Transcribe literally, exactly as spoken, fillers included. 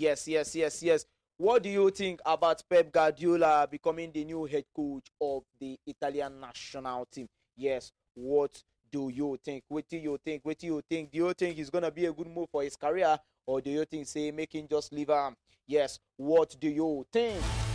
Yes, yes, yes, yes. What do you think about Pep Guardiola becoming the new head coach of the Italian national team? Yes, what do you think? What do you think? What do you think? Do you think he's gonna be a good move for his career, or do you think say make him just leave him? Yes, what do you think?